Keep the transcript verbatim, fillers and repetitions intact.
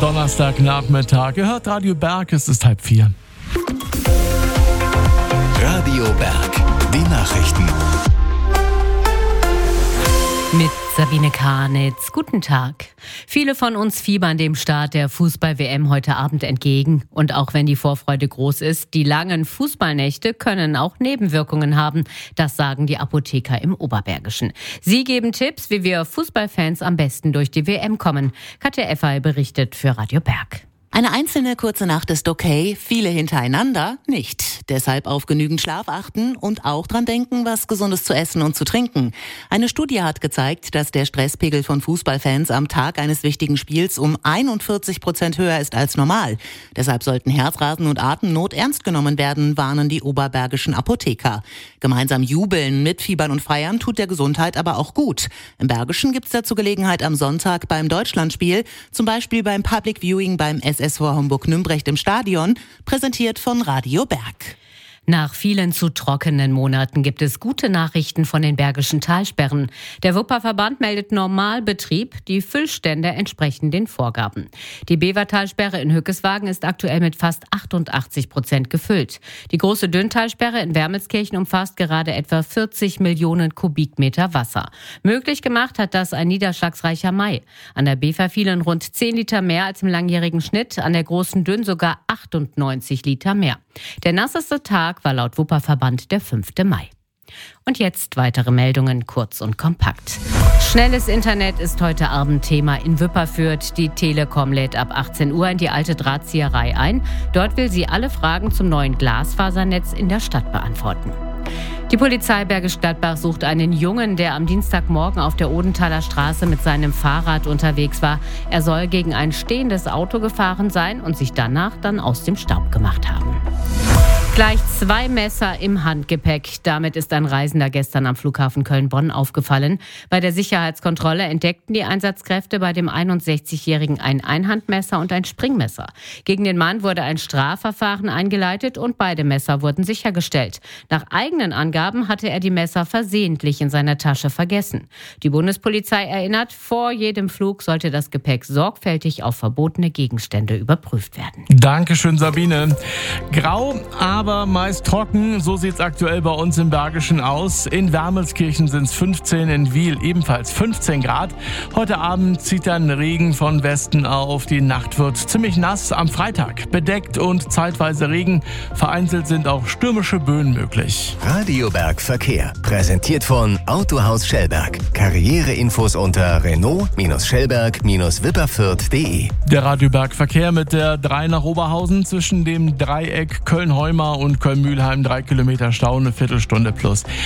Donnerstagnachmittag. Ihr hört Radio Berg, es ist halb vier. Radio Berg, die Nachrichten. Mit Sabine Karnitz. Guten Tag. Viele von uns fiebern dem Start der Fußball-W M heute Abend entgegen. Und auch wenn die Vorfreude groß ist, die langen Fußballnächte können auch Nebenwirkungen haben. Das sagen die Apotheker im Oberbergischen. Sie geben Tipps, wie wir Fußballfans am besten durch die W M kommen. Katja Effay berichtet für Radio Berg. Eine einzelne kurze Nacht ist okay, viele hintereinander nicht. Deshalb auf genügend Schlaf achten und auch dran denken, was Gesundes zu essen und zu trinken. Eine Studie hat gezeigt, dass der Stresspegel von Fußballfans am Tag eines wichtigen Spiels um einundvierzig Prozent höher ist als normal. Deshalb sollten Herzrasen und Atemnot ernst genommen werden, warnen die oberbergischen Apotheker. Gemeinsam jubeln, mitfiebern und feiern tut der Gesundheit aber auch gut. Im Bergischen gibt's dazu Gelegenheit am Sonntag beim Deutschlandspiel, zum Beispiel beim Public Viewing beim S S V Homburg-Nümbrecht im Stadion, präsentiert von Radio Berg. Nach vielen zu trockenen Monaten gibt es gute Nachrichten von den Bergischen Talsperren. Der Wupperverband meldet Normalbetrieb, die Füllstände entsprechen den Vorgaben. Die Bevertalsperre in Hückeswagen ist aktuell mit fast achtundachtzig Prozent gefüllt. Die große Dünntalsperre in Wermelskirchen umfasst gerade etwa vierzig Millionen Kubikmeter Wasser. Möglich gemacht hat das ein niederschlagsreicher Mai. An der Bever fielen rund zehn Liter mehr als im langjährigen Schnitt, an der großen Dünn sogar achtundneunzig Liter mehr. Der nasseste Tag war laut Wupperverband der fünfte Mai. Und jetzt weitere Meldungen, kurz und kompakt. Schnelles Internet ist heute Abend Thema in Wipperfürth. Die Telekom lädt ab achtzehn Uhr in die alte Drahtzieherei ein. Dort will sie alle Fragen zum neuen Glasfasernetz in der Stadt beantworten. Die Polizei Bergisch Gladbach sucht einen Jungen, der am Dienstagmorgen auf der Odenthaler Straße mit seinem Fahrrad unterwegs war. Er soll gegen ein stehendes Auto gefahren sein und sich danach dann aus dem Staub gemacht haben. Gleich zwei Messer im Handgepäck. Damit ist ein Reisender gestern am Flughafen Köln-Bonn aufgefallen. Bei der Sicherheitskontrolle entdeckten die Einsatzkräfte bei dem einundsechzigjährigen ein Einhandmesser und ein Springmesser. Gegen den Mann wurde ein Strafverfahren eingeleitet und beide Messer wurden sichergestellt. Nach eigenen Angaben hatte er die Messer versehentlich in seiner Tasche vergessen. Die Bundespolizei erinnert, vor jedem Flug sollte das Gepäck sorgfältig auf verbotene Gegenstände überprüft werden. Dankeschön, Sabine. Grau, aber meist trocken. So sieht es aktuell bei uns im Bergischen aus. In Wermelskirchen sind es fünfzehn, in Wiel ebenfalls fünfzehn Grad. Heute Abend zieht dann Regen von Westen auf. Die Nacht wird ziemlich nass. Am Freitag bedeckt und zeitweise Regen. Vereinzelt sind auch stürmische Böen möglich. Radio Berg Verkehr. Präsentiert von Autohaus Schellberg. Karriereinfos unter Renault-Schellberg-Wipperfürth punkt de. Der Radio Berg Verkehr mit der drei nach Oberhausen zwischen dem Dreieck Köln-Heuma und Köln-Mühlheim. Drei Kilometer Stau, eine Viertelstunde plus.